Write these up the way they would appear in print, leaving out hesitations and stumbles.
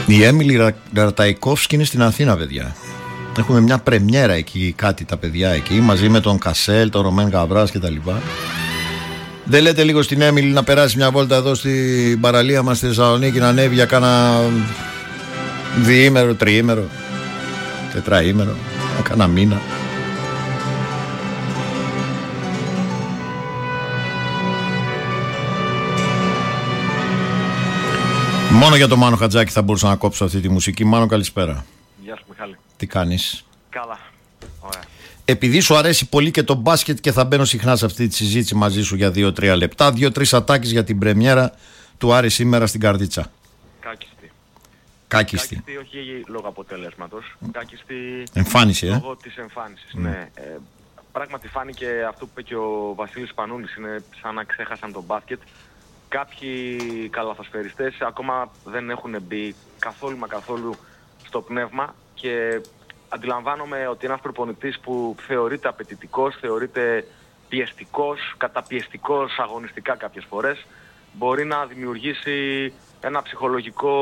Η Έμιλι Ραταϊκόφσκι είναι στην Αθήνα, παιδιά. Έχουμε μια πρεμιέρα εκεί, κάτι τα παιδιά εκεί, μαζί με τον Κασέλ, τον Ρωμέν Γαβράς και τα λοιπά. Δεν λέτε λίγο στην Έμιλι να περάσει μια βόλτα εδώ στην παραλία μας στη Θεσσαλονίκη, να ανέβει για κάνα διήμερο, τριήμερο, τετραήμερο, κάνα μήνα? Μόνο για τον Μάνο Χατζάκη θα μπορούσα να κόψω αυτή τη μουσική. Μάνο, καλησπέρα. Γεια σου, Μιχάλη. Τι κάνεις? Καλά. Ωραία. Επειδή σου αρέσει πολύ και το μπάσκετ και θα μπαίνω συχνά σε αυτή τη συζήτηση μαζί σου για 2-3 λεπτά, 2-3 ατάκες για την πρεμιέρα του Άρη σήμερα στην Καρδίτσα. Κάκιστη. Κάκιστη. Κάκιστη, όχι λόγω αποτελέσματος. Κάκιστη εμφάνιση, λόγω της εμφάνισης. Ναι. Πράγματι φάνηκε αυτό που είπε και ο Βασίλης Πανούλης. Είναι σαν να ξέχασαν τον μπάσκετ. Κάποιοι καλαθοσφαιριστές ακόμα δεν έχουν μπει καθόλου στο πνεύμα και αντιλαμβάνομαι ότι ένας προπονητής που θεωρείται απαιτητικός, θεωρείται πιεστικός, καταπιεστικός αγωνιστικά κάποιες φορές, μπορεί να δημιουργήσει ένα ψυχολογικό,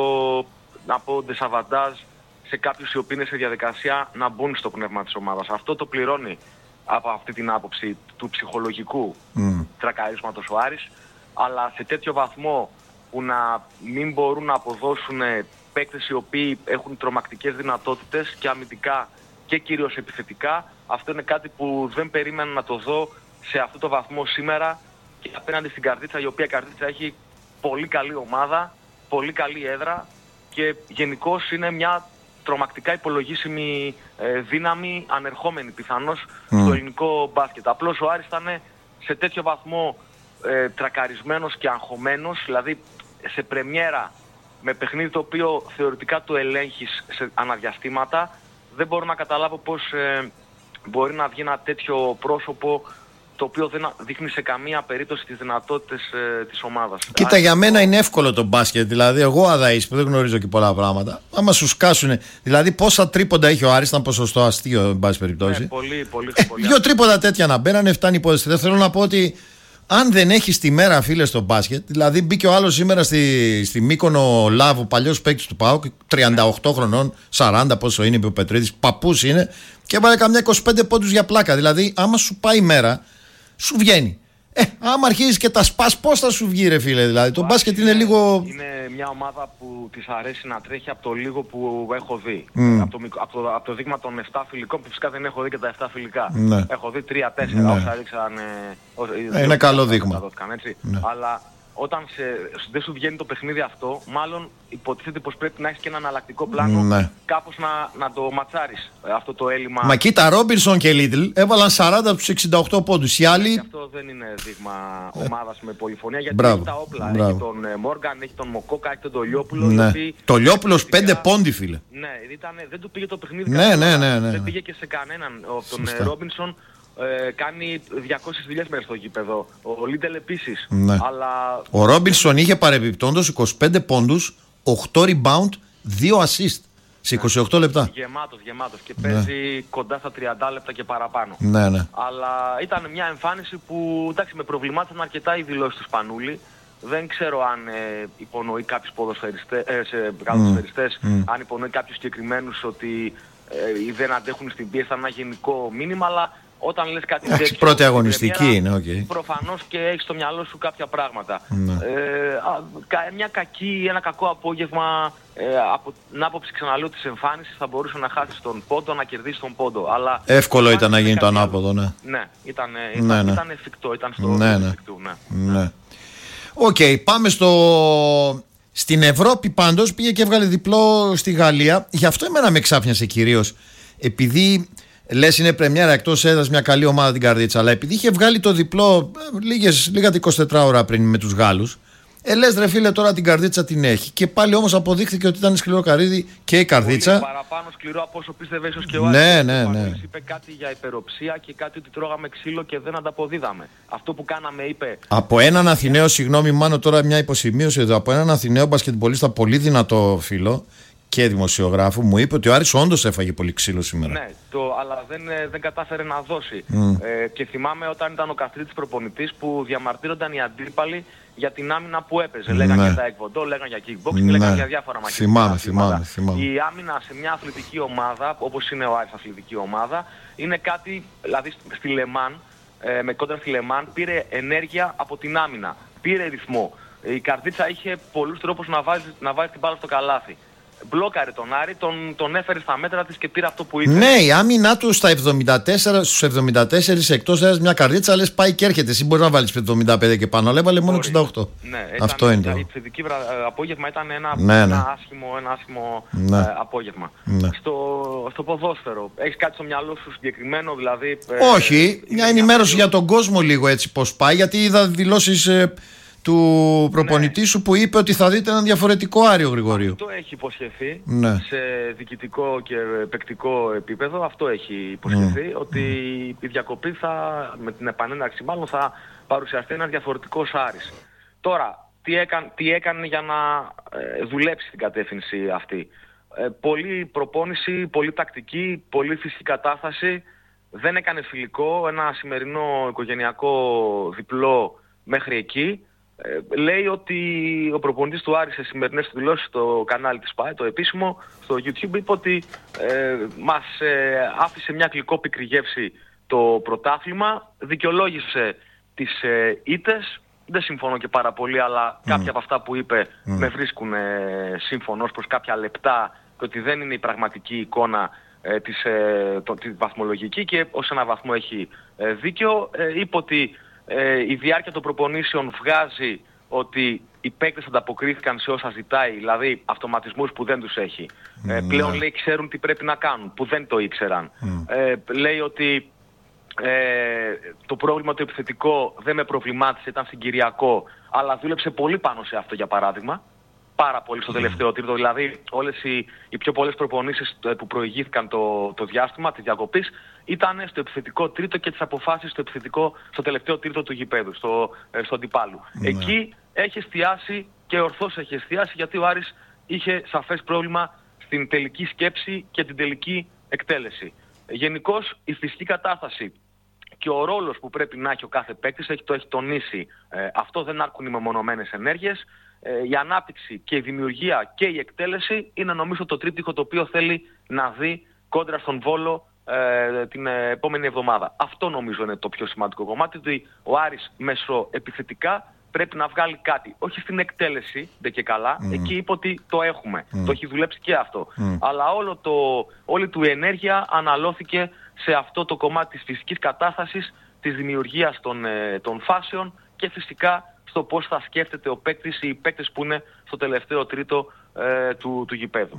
να πω, ντεσαβαντάζ σε κάποιους οι οποίοι είναι σε διαδικασία να μπουν στο πνεύμα της ομάδας. Αυτό το πληρώνει από αυτή την άποψη του ψυχολογικού τρακαρίσματος ο Άρης, αλλά σε τέτοιο βαθμό που να μην μπορούν να αποδώσουν παίκτες οι οποίοι έχουν τρομακτικές δυνατότητες και αμυντικά και κυρίως επιθετικά, αυτό είναι κάτι που δεν περίμενα να το δω σε αυτό το βαθμό σήμερα και απέναντι στην Καρδίτσα, η οποία Καρδίτσα έχει πολύ καλή ομάδα, πολύ καλή έδρα και γενικώς είναι μια τρομακτικά υπολογίσιμη δύναμη, ανερχόμενη πιθανώς στο ελληνικό μπάσκετ. Απλώς ο Άρης ήταν σε τέτοιο βαθμό τρακαρισμένος και αγχωμένος, δηλαδή σε πρεμιέρα με παιχνίδι το οποίο θεωρητικά το ελέγχεις σε αναδιαστήματα, δεν μπορώ να καταλάβω πώς μπορεί να βγει ένα τέτοιο πρόσωπο το οποίο δεν δείχνει σε καμία περίπτωση τις δυνατότητες της ομάδας. Κοίτα, για μένα είναι εύκολο το μπάσκετ. Δηλαδή, εγώ αδαής που δεν γνωρίζω και πολλά πράγματα, άμα σου σκάσουνε. Δηλαδή, πόσα τρίποντα είχε ο Άρης, ήταν ποσοστό αστείο, εν πάση περιπτώσει. Ναι, πολύ. Δύο τρίποντα τέτοια να μπαίνανε, φτάνει η υπόθεση. Δεν θέλω να πω ότι αν δεν έχει τη μέρα, φίλε, στο μπάσκετ, δηλαδή μπήκε ο άλλος σήμερα στη Μύκονο Λάβου, παλιός παίκτης του ΠΑΟΚ, 38 χρονών, 40 πόσο είναι, είπε ο Πετρίδης, παππούς είναι, και έβαλε καμιά 25 πόντους για πλάκα. Δηλαδή, άμα σου πάει η μέρα, σου βγαίνει. Άμα αρχίζεις και τα σπάς, πώς θα σου βγει, ρε φίλε? Δηλαδή, το μπάσκετ είναι λίγο. Είναι μια ομάδα που της αρέσει να τρέχει από το λίγο που έχω δει. Από το δείγμα των 7 φιλικών, που φυσικά δεν έχω δει και τα 7 φιλικά. Ναι. Έχω δει 3-4 όσα ρίξαν. Είναι καλό δείγμα. Ναι. Αλλά όταν δεν σου βγαίνει το παιχνίδι αυτό, μάλλον υποτίθεται πως πρέπει να έχεις και ένα εναλλακτικό πλάνο, κάπως να το ματσάρεις αυτό το έλλειμμα. Μα κοίτα, Ρόμπινσον και Λίτλ έβαλαν 40 από τους 68 πόντους. Οι άλλοι. Και αυτό δεν είναι δείγμα ομάδας με πολυφωνία, γιατί έχει τα όπλα. Έχει τον Μόργαν, έχει τον Μοκόκα, έχει τον Τολιόπουλο. Ναι. Τολιόπουλος 5 πόντι, φίλε. Ναι, δεν του πήγε το παιχνίδι. Ναι. Δεν πήγε και σε κανέναν. Τον Ρόμπινσον κάνει 200 δουλειές μέσα στο γήπεδο. Ο Λίτελ επίσης. Ναι. Αλλά ο Ρόμπινσον είχε παρεμπιπτόντως 25 πόντους, 8 rebound, 2 assist σε 28 λεπτά. Γεμάτος και παίζει κοντά στα 30 λεπτά και παραπάνω. Ναι. Αλλά ήταν μια εμφάνιση που, εντάξει, με προβλημάτισαν αρκετά οι δηλώσεις του Σπανούλη. Δεν ξέρω αν υπονοεί κάποιους ποδοσφαιριστές, αν υπονοεί κάποιους συγκεκριμένους ότι δεν αντέχουν στην πίεση, ήταν ένα γενικό μήνυμα, αλλά όταν λες κάτι τέτοιο, πρώτη αγωνιστική είναι, okay. Προφανώς και έχεις στο μυαλό σου κάποια πράγματα. Ένα κακό απόγευμα, από την άποψη, ξαναλέω, της εμφάνισης, θα μπορούσε να χάσει τον πόντο, να κερδίσει τον πόντο. Αλλά εύκολο ήταν να γίνει το ανάποδο, ναι. Ναι, ήταν εφικτό, ήταν στο εφικτού, ναι. Οκ, πάμε στην Ευρώπη. Πάντως πήγε και έβγαλε διπλό στη Γαλλία. Γι' αυτό εμένα με ξάφνιασε κυρίως, επειδή λες είναι πρεμιέρα εκτός έδρας, μια καλή ομάδα την Καρδίτσα, αλλά επειδή είχε βγάλει το διπλό λίγα 24 ώρα πριν με τους Γάλλους, λες, ρε φίλε, τώρα την Καρδίτσα την έχει. Και πάλι όμως αποδείχθηκε ότι ήταν σκληρό καρύδι και η Καρδίτσα. Πολύ παραπάνω σκληρό από όσο πίστευε ίσως και ο Άρης. Ναι. Είπε κάτι για υπεροψία και κάτι ότι τρώγαμε ξύλο και δεν ανταποδίδαμε. Αυτό που κάναμε, είπε. Από έναν Αθηναίο, συγγνώμη Μάνο, τώρα μια υποσημείωση εδώ. Από έναν Αθηναίο μπασκετμπολίστα, πολύ δυνατό φίλο, και δημοσιογράφου, μου είπε ότι ο Άρης όντως έφαγε πολύ ξύλο σήμερα. Ναι, αλλά δεν κατάφερε να δώσει. Και θυμάμαι όταν ήταν ο Καστρίτης προπονητής που διαμαρτύρονταν οι αντίπαλοι για την άμυνα που έπαιζε. Λέγανε για τα εκβοντό, λέγανε για kickbox και λέγανε για διάφορα μαχητικά. Θυμάμαι. Η άμυνα σε μια αθλητική ομάδα, όπως είναι ο Άρης αθλητική ομάδα, είναι κάτι, δηλαδή στη Λεμάν, με κόντρα στη Λεμάν, πήρε ενέργεια από την άμυνα, πήρε ρυθμό. Η Καρδίτσα είχε πολλούς τρόπους να βάζει την μπάλα στο καλάθι. Μπλόκαρε τον Άρη, τον έφερε στα μέτρα της και πήρε αυτό που ήθελε. Ναι, η άμυνά του στα 74, στους 74 εκτός έδρας μια Καρδίτσα, λες πάει και έρχεται. Εσύ μπορείς να βάλεις 75 και πάνω, αλλά έβαλε μόνο 68. Ναι, αυτό είναι το. Η επιθετική απόγευμα ήταν ένα άσχημο απόγευμα. Ναι. Στο ποδόσφαιρο, έχεις κάτι στο μυαλό σου συγκεκριμένο, δηλαδή? Όχι, μια ενημέρωση για τον κόσμο λίγο έτσι πώς πάει, γιατί είδα δηλώσεις του προπονητή σου που είπε ότι θα δείτε έναν διαφορετικό Άριο Γρηγορίου. Αυτό έχει υποσχεθεί σε διοικητικό και παικτικό επίπεδο. Αυτό έχει υποσχεθεί, ότι η διακοπή με την επανέναρξη μάλλον θα παρουσιαστεί ένας διαφορετικός Άρης. Τώρα, τι έκανε για να δουλέψει την κατεύθυνση αυτή? Πολλή προπόνηση, πολλή τακτική, πολλή φυσική κατάσταση. Δεν έκανε φιλικό, ένα σημερινό οικογενειακό διπλό μέχρι εκεί. Λέει ότι ο προπονητής του Άρη σε σημερινές δηλώσεις στο κανάλι της ΠΑΕ, το επίσημο, στο YouTube, είπε ότι μας άφησε μια γλυκόπικρη γεύση το πρωτάθλημα, δικαιολόγησε τις ήττες. Δεν συμφωνώ και πάρα πολύ, αλλά κάποια από αυτά που είπε με βρίσκουν σύμφωνος προς κάποια λεπτά και ότι δεν είναι η πραγματική εικόνα τη βαθμολογική, και ως ένα βαθμό έχει δίκιο. Είπε ότι η διάρκεια των προπονήσεων βγάζει ότι οι παίκτες ανταποκρίθηκαν σε όσα ζητάει, δηλαδή αυτοματισμούς που δεν τους έχει. Πλέον, λέει, ξέρουν τι πρέπει να κάνουν, που δεν το ήξεραν. Λέει ότι το πρόβλημα το επιθετικό δεν με προβλημάτισε, ήταν συγκυριακό, αλλά δούλεψε πολύ πάνω σε αυτό, για παράδειγμα. Πάρα πολύ στο τελευταίο τρίτο, δηλαδή όλες οι πιο πολλές προπονήσεις που προηγήθηκαν το διάστημα της διακοπής ήταν στο επιθετικό τρίτο και τις αποφάσεις στο τελευταίο τρίτο του γηπέδου, στο αντιπάλου. Εκεί έχει εστιάσει και ορθώς έχει εστιάσει, γιατί ο Άρης είχε σαφές πρόβλημα στην τελική σκέψη και την τελική εκτέλεση. Γενικώς η φυσική κατάσταση και ο ρόλος που πρέπει να έχει ο κάθε παίκτης το έχει τονίσει. Αυτό δεν αρκούν οι μεμονωμένες ενέργειες. Η ανάπτυξη και η δημιουργία και η εκτέλεση είναι, νομίζω, το τρίπτυχο το οποίο θέλει να δει κόντρα στον Βόλο την επόμενη εβδομάδα. Αυτό, νομίζω, είναι το πιο σημαντικό κομμάτι, ότι ο Άρης μεσοεπιθετικά πρέπει να βγάλει κάτι. Όχι στην εκτέλεση, δεν και καλά, εκεί είπε ότι το έχουμε. Το έχει δουλέψει και αυτό. Αλλά όλη του η ενέργεια αναλώθηκε σε αυτό το κομμάτι της φυσικής κατάστασης, της δημιουργίας των φάσεων και φυσικά στο πώς θα σκέφτεται ο παίκτης ή οι παίκτες που είναι στο τελευταίο τρίτο του γηπέδου.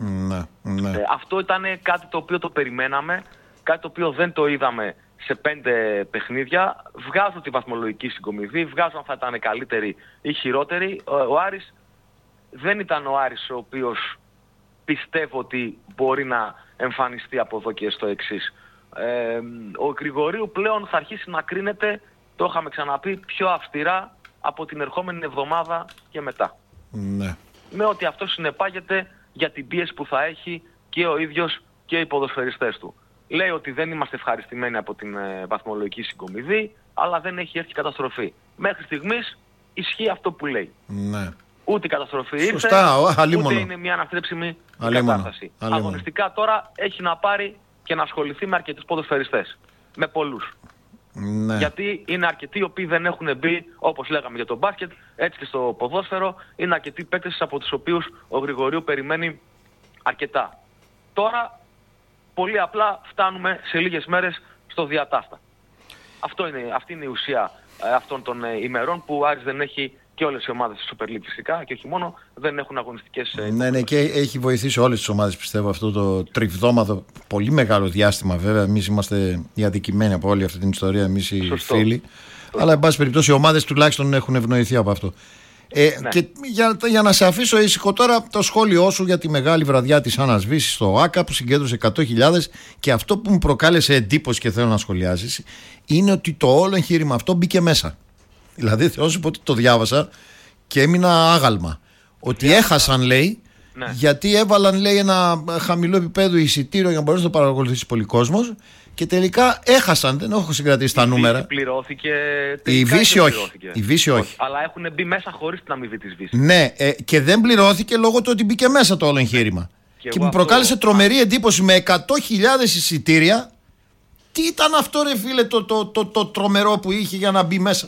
Αυτό ήταν κάτι το οποίο το περιμέναμε, κάτι το οποίο δεν το είδαμε σε 5 παιχνίδια. Βγάζω τη βαθμολογική συγκομιδή, βγάζω αν θα ήταν καλύτερη ή χειρότερη. Ο Άρης δεν ήταν ο Άρης ο οποίος πιστεύω ότι μπορεί να εμφανιστεί από εδώ και στο εξής. Ο Γρηγορίου πλέον θα αρχίσει να κρίνεται, το είχαμε ξαναπεί, πιο αυστηρά από την ερχόμενη εβδομάδα και μετά. Ναι. Με ό,τι αυτό συνεπάγεται για την πίεση που θα έχει και ο ίδιος και οι ποδοσφαιριστές του. Λέει ότι δεν είμαστε ευχαριστημένοι από την βαθμολογική συγκομιδή, αλλά δεν έχει έρθει καταστροφή. Μέχρι στιγμής ισχύει αυτό που λέει. Ναι. Ούτε η καταστροφή ήρθε, ούτε είναι μια αναστρέψιμη κατάσταση. Αγωνιστικά τώρα έχει να πάρει και να ασχοληθεί με αρκετούς ποδοσφαιριστές. Με πολλούς. Ναι. Γιατί είναι αρκετοί οι οποίοι δεν έχουν μπει, όπως λέγαμε για το μπάσκετ, έτσι και στο ποδόσφαιρο, είναι αρκετοί παίκτες από τους οποίους ο Γρηγορίου περιμένει αρκετά. Τώρα, πολύ απλά φτάνουμε σε λίγες μέρες στο διατάστα. Αυτή είναι η ουσία αυτών των ημερών που ο Άρης δεν έχει, και όλες οι ομάδες της Super League φυσικά και όχι μόνο, δεν έχουν αγωνιστικές. Ναι, και έχει βοηθήσει όλες τις ομάδες, πιστεύω, αυτό το τριβδόμαδο, πολύ μεγάλο διάστημα βέβαια. Εμείς είμαστε οι αδικημένοι από όλη αυτή την ιστορία, εμείς οι φίλοι. Αλλά εν πάση περιπτώσει οι ομάδες τουλάχιστον έχουν ευνοηθεί από αυτό. Ναι. Και για να σε αφήσω ήσυχο τώρα, το σχόλιο σου για τη μεγάλη βραδιά της ανασβήσης στο ΆΚΑ που συγκέντρωσε 100.000, και αυτό που μου προκάλεσε εντύπωση και θέλω να σχολιάσεις είναι ότι το όλο εγχείρημα αυτό μπήκε μέσα. Δηλαδή, θεώ σου πω ότι το διάβασα και έμεινα άγαλμα. Ότι έχασαν, λέει, Ναι. Γιατί έβαλαν, λέει, ένα χαμηλό επίπεδο εισιτήριο για να μπορέσει να το παρακολουθήσει πολύ κόσμος. Και τελικά έχασαν, δεν έχω συγκρατήσει τα νούμερα. Η πληρώθηκε. Η Βύση όχι. Η Βύση όχι. Αλλά έχουν μπει μέσα χωρίς την αμοιβή της Βύσης. Ναι, και δεν πληρώθηκε λόγω του ότι μπήκε μέσα το όλο εγχείρημα. Και μου προκάλεσε τρομερή εντύπωση με 100.000 εισιτήρια. Τι ήταν αυτό, ρε φίλε, το τρομερό που είχε για να μπει μέσα.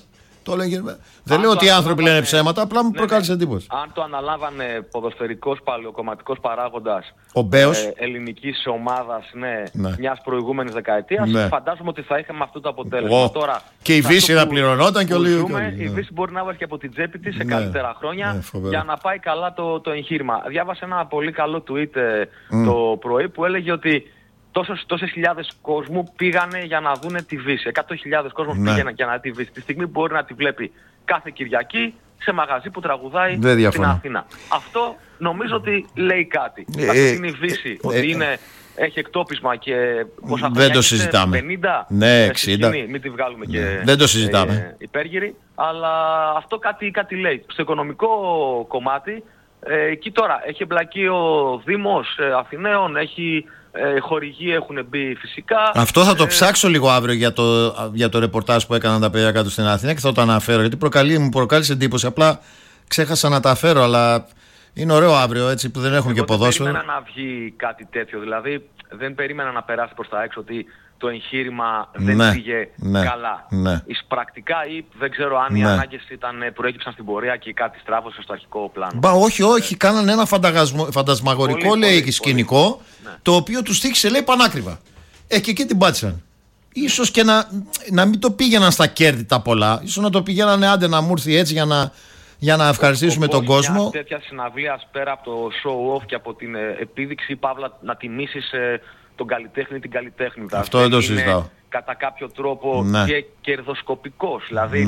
Δεν λέω ότι οι άνθρωποι λένε ψέματα, απλά μου προκάλεσε εντύπωση. Αν το αναλάβανε ποδοσφαιρικός παλαιοκομματικός παράγοντας ελληνικής ομάδας μιας προηγούμενης δεκαετίας, φαντάζομαι ότι θα είχαμε αυτό το αποτέλεσμα. Τώρα, και η Βύση θα πληρωνόταν και όλοι. Η Βύση μπορεί να βάλει και από την τσέπη της σε καλύτερα χρόνια για να πάει καλά το εγχείρημα. Διάβασα ένα πολύ καλό tweet το πρωί που έλεγε ότι τόσες χιλιάδες κόσμου πήγανε για να δούνε τη Βύση. 100.000 κόσμος πήγαιναν για να δει τη Βύση. Τη στιγμή που μπορεί να τη βλέπει κάθε Κυριακή σε μαγαζί που τραγουδάει στην Αθήνα. Αυτό νομίζω ότι λέει κάτι. Είναι η Βύση, ότι έχει εκτόπισμα και πόσα χρόνια δεν το συζητάμε. 50, ναι, 60. Μην τη βγάλουμε και δεν το συζητάμε. Υπέργυρη. Αλλά αυτό κάτι λέει. Στο οικονομικό κομμάτι, εκεί τώρα έχει εμπλακεί ο Δήμος Αθηναίων, χορηγοί έχουν μπει φυσικά. Αυτό θα το ψάξω λίγο αύριο για το ρεπορτάζ που έκαναν τα παιδιά κάτω στην Αθήνα και θα το αναφέρω, γιατί μου προκάλεσε εντύπωση. Απλά ξέχασα να τα φέρω, αλλά είναι ωραίο αύριο, έτσι, που δεν έχουμε και ποδόσφαιρο. Δεν περίμενα να βγει κάτι τέτοιο, δηλαδή δεν περίμενα να περάσει προς τα έξω ότι το εγχείρημα δεν πήγε καλά. Πρακτικά ή δεν ξέρω αν οι ανάγκες προέκυψαν στην πορεία και κάτι στράβωσε στο αρχικό πλάνο. Όχι, κάνανε ένα φαντασμαγορικό, λέει, σκηνικό, το οποίο τους τύχησε, λέει, πανάκριβα. Και εκεί την πάτησαν. Ίσως και να μην το πήγαιναν στα κέρδη τα πολλά, ίσως να το πηγαίνανε, άντε να μου έρθει έτσι για να ευχαριστήσουμε τον κόσμο. Μια τέτοια συναυλία πέρα από το show off και από την επίδειξη, παύλα, να τιμήσεις τον καλλιτέχνη, την καλλιτέχνηδα. Αυτό δεν το συζητάω. Κατά κάποιο τρόπο και κερδοσκοπικός. Δηλαδή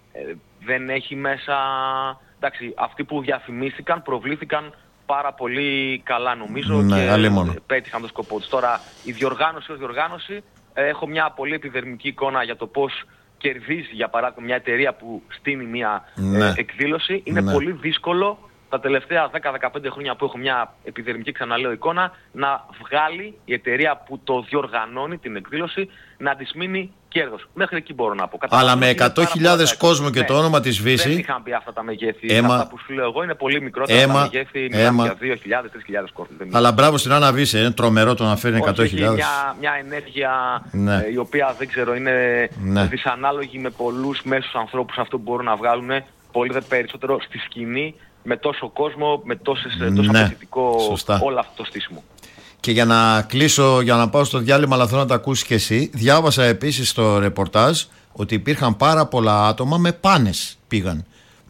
δεν έχει μέσα. Εντάξει, αυτοί που διαφημίστηκαν προβλήθηκαν πάρα πολύ καλά, νομίζω, και πέτυχαν το σκοπό τους. Τώρα, η διοργάνωση ως διοργάνωση, έχω μια πολύ επιδερμική εικόνα για το πώς κερδίζει, για παράδειγμα, μια εταιρεία που στείνει μια εκδήλωση. Είναι πολύ δύσκολο τα τελευταία 10-15 χρόνια που έχω μια επιδερμική, ξαναλέω, εικόνα, να βγάλει η εταιρεία που το διοργανώνει την εκδήλωση να της μείνει κέρδος. Μέχρι εκεί μπορώ να πω. Αλλά με 100.000 κόσμο και το όνομα της Βύση. Δεν είχαν πει αυτά τα μεγέθη. Αυτά που σου λέω εγώ είναι πολύ μικρότερα τα μεγέθη. Μιλάμε για 2.000-3.000 κόσμο. Αλλά μπράβο στην Άννα Βύση. Είναι τρομερό το να φέρνει 100.000. Μια ενέργεια η οποία δεν ξέρω, είναι δυσανάλογη με πολλούς μέσους ανθρώπους αυτό που μπορούν να βγάλουν. Πολύ περισσότερο στη σκηνή. Με τόσο κόσμο, με τόσο απαιτητικό όλο αυτό το στήσιμο. Και για να κλείσω, για να πάω στο διάλειμμα, αλλά θέλω να τα ακούσεις και εσύ. Διάβασα επίσης στο ρεπορτάζ ότι υπήρχαν πάρα πολλά άτομα με πάνες πήγαν.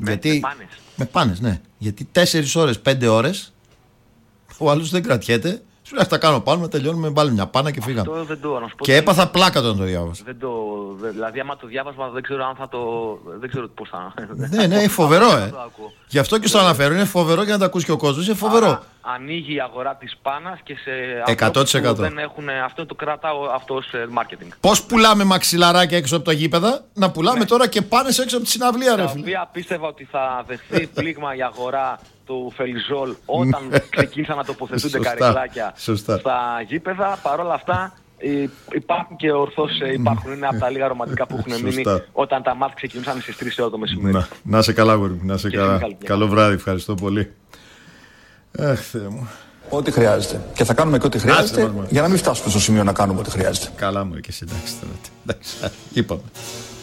Με πάνες, ναι. Γιατί 4 ώρες, 5 ώρες ο άλλος δεν κρατιέται. Σου λέει, θα κάνω πάνω, τελειώνουμε, βάλει μια πάνα και φύγαμε. Και έπαθα πλάκα όταν το διάβασα. Δηλαδή, άμα το διάβασμα, δεν ξέρω αν θα το. Δεν ξέρω πώς θα. Ναι, είναι φοβερό, Γι' αυτό και στο αναφέρω. Είναι φοβερό για να το ακούσει και ο κόσμος. Είναι φοβερό. Άρα, ανοίγει η αγορά της πάνας και σε ανθρώπους που δεν έχουν. Αυτό το κρατάω αυτό ως marketing. Πώς πουλάμε μαξιλαράκια έξω από τα γήπεδα, να πουλάμε τώρα και πάνες έξω από τη συναυλία, ρε φίλε. Τα οποία πίστευα ότι θα δεχθεί πλήγμα η αγορά του Φελιζόλ όταν ξεκίνησαν να τοποθετούνται καρεκλάκια στα γήπεδα. Παρ' όλα αυτά υπάρχουν και ορθώς υπάρχουν. Είναι από τα λίγα ρομαντικά που έχουν μείνει όταν τα μάτια ξεκινούσαν στις 3 ώρα το μεσημέρι. Να είσαι καλά, γόρι. Να είσαι καλά. Καλό βράδυ, ευχαριστώ πολύ. Αχ, Θεέ μου. Ό,τι χρειάζεται. Και θα κάνουμε και ό,τι χρειάζεται για να μην φτάσουμε στο σημείο να κάνουμε ό,τι χρειάζεται. Καλά μου, και εσύ, εντάξει. Είπαμε.